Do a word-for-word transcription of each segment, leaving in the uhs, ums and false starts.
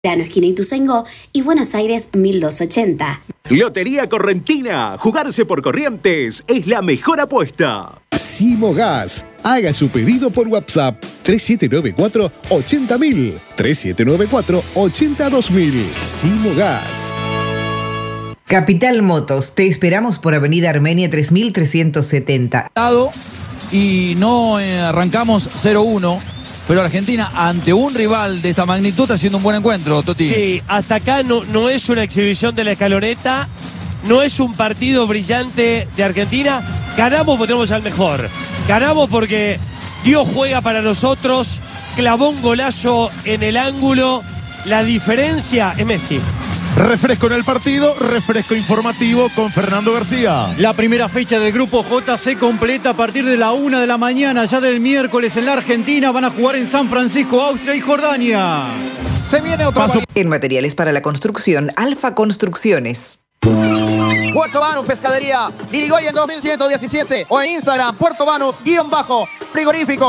Grano Esquina Ituzaingó y Buenos Aires mil doscientos ochenta. Lotería Correntina. Jugarse por Corrientes es la mejor apuesta. Simogas. Haga su pedido por WhatsApp tres siete nueve cuatro, ochenta mil. tres siete nueve cuatro, ochenta dos mil. Simogas. Capital Motos. Te esperamos por Avenida Armenia tres mil trescientos setenta. Y no eh, arrancamos cero uno. Pero Argentina, ante un rival de esta magnitud, está haciendo un buen encuentro, Toti. Sí, hasta acá no, no es una exhibición de la escaloneta, no es un partido brillante de Argentina. Ganamos porque tenemos al mejor. Ganamos porque Dios juega para nosotros, clavó un golazo en el ángulo. La diferencia es Messi. Refresco en el partido, refresco informativo con Fernando García. La primera fecha del Grupo J se completa a partir de la una de la mañana, ya del miércoles en la Argentina. Van a jugar en San Francisco, Austria y Jordania. Se viene otro paso. En materiales para la construcción, Alfa Construcciones. Puerto Banús Pescadería, Irigoyen dos mil ciento diecisiete o en Instagram, Puerto Banús, guión bajo, frigorífico.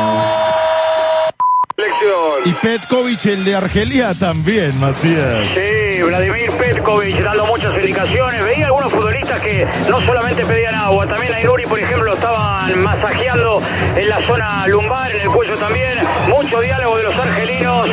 Y Petkovic, el de Argelia, también, Matías. Sí, Vladimir Petkovic dando muchas indicaciones. Veía algunos futbolistas que no solamente pedían agua, también a Iruri, por ejemplo, estaban masajeando en la zona lumbar, en el cuello también. Mucho diálogo de los argelinos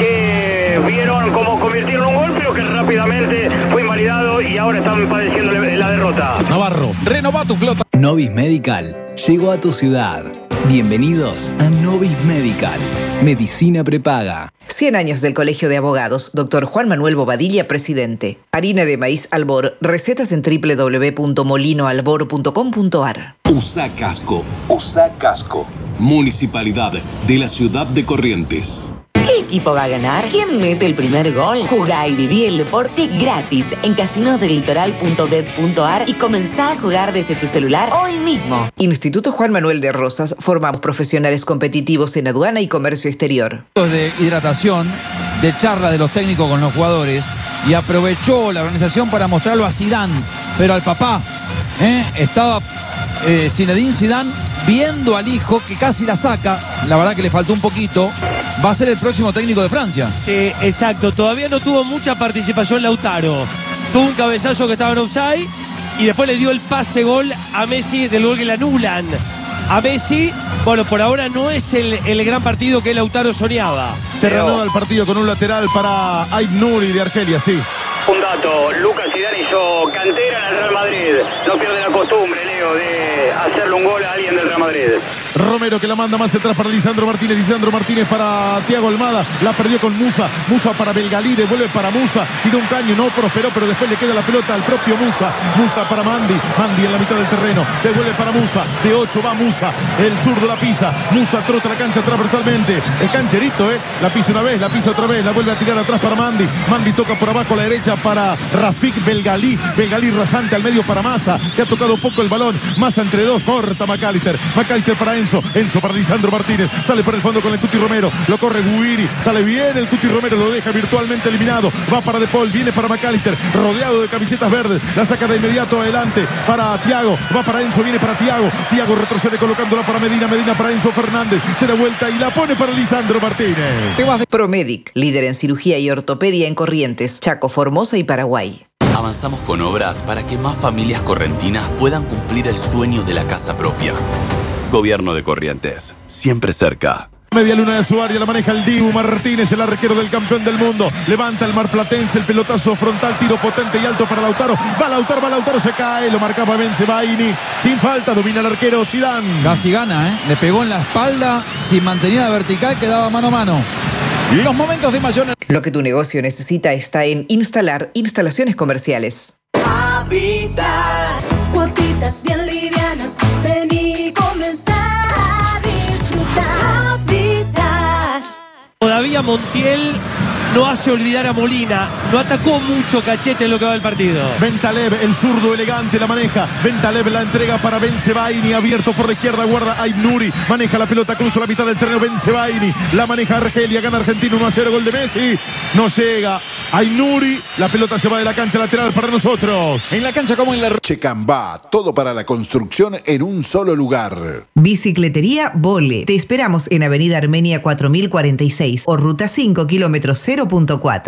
que vieron cómo convirtieron un gol, pero que rápidamente fue invalidado y ahora están padeciendo la derrota. Navarro, renová tu flota. Novis Medical llegó a tu ciudad. Bienvenidos a Novis Medical. Medicina prepaga. cien años del Colegio de Abogados. Doctor Juan Manuel Bobadilla, presidente. Harina de maíz Albor. Recetas en doble u doble u doble u punto molino albor punto com punto a r. Usa Casco. Usa Casco. Municipalidad de la ciudad de Corrientes. ¿Qué equipo va a ganar? ¿Quién mete el primer gol? Jugá y viví el deporte gratis en casinos del litoral punto det punto a r y comenzá a jugar desde tu celular hoy mismo. Instituto Juan Manuel de Rosas. Formamos profesionales competitivos en aduana y comercio exterior. De hidratación, de charla de los técnicos con los jugadores, y aprovechó la organización para mostrarlo a Zidane, pero al papá. ¿eh? Estaba eh, Zinedine Zidane viendo al hijo que casi la saca. La verdad que le faltó un poquito. Va a ser el próximo técnico de Francia. Sí, exacto. Todavía no tuvo mucha participación Lautaro. Tuvo un cabezazo que estaba en offside y después le dio el pase gol a Messi del gol que le anulan. A Messi, bueno, por ahora no es el, el gran partido que Lautaro soñaba. Se reanuda el partido con un lateral para Ait Nouri de Argelia, sí. Un dato, Lucas Zidane hizo cantera en el Real Madrid. No pierde la costumbre, Leo, de hacerle un gol a alguien del Real Madrid. Romero que la manda más atrás para Lisandro Martínez. Lisandro Martínez para Thiago Almada. La perdió con Musa. Musa para Belgalí. Devuelve para Musa. Tiró un caño. No prosperó, pero después le queda la pelota al propio Musa. Musa para Mandi. Mandi en la mitad del terreno. Devuelve para Musa. De ocho va Musa. El zurdo la pisa. Musa trota la cancha transversalmente. El cancherito, ¿eh? La pisa una vez, la pisa otra vez. La vuelve a tirar atrás para Mandi. Mandi toca por abajo a la derecha para Rafik Belgalí. Belgalí rasante al medio para Massa, que ha tocado poco el balón. Massa entre dos. Corta McAllister. McAllister para Enzo. Enzo para Lisandro Martínez. Sale por el fondo con el Cuti Romero. Lo corre Guiri. Sale bien el Cuti Romero. Lo deja virtualmente eliminado. Va para De Paul. Viene para McAllister. Rodeado de camisetas verdes. La saca de inmediato adelante para Thiago. Va para Enzo. Viene para Thiago. Thiago retrocede colocándola para Medina. Medina para Enzo Fernández. Se da vuelta y la pone para Lisandro Martínez. Promedic. Líder en cirugía y ortopedia en Corrientes, Chaco, Formosa y Paraguay. Avanzamos con obras para que más familias correntinas puedan cumplir el sueño de la casa propia. Gobierno de Corrientes, siempre cerca. Media luna de su área, la maneja el Dibu Martínez, el arquero del campeón del mundo. Levanta el marplatense, el pelotazo frontal, tiro potente y alto para Lautaro. Va Lautaro, va Lautaro, se cae, lo marcaba Benzebaini. Sin falta, domina el arquero Zidane. Casi gana, ¿eh? Le pegó en la espalda, si mantenía la vertical quedaba mano a mano. Los momentos de mayor... Lo que tu negocio necesita está en Instalar Instalaciones Comerciales. Habitat, cuotitas bien livianas, vení y comenzá a disfrutar. Habitat. Todavía Montiel no hace olvidar a Molina. no atacó mucho Cachete en lo que va del partido. Bentaleb, el zurdo elegante, la maneja. Bentaleb la entrega para Bensebaini, abierto por la izquierda, guarda Aynuri. Maneja la pelota, cruza la mitad del terreno Bensebaini. La maneja Argelia, gana Argentina uno a cero, gol de Messi. No llega Aynuri, la pelota se va de la cancha lateral para nosotros. En la cancha como en la... Checambá, todo para la construcción en un solo lugar. Bicicletería Vole. Te esperamos en Avenida Armenia cuatro mil cuarenta y seis o Ruta cinco, kilómetro cero punto cuatro.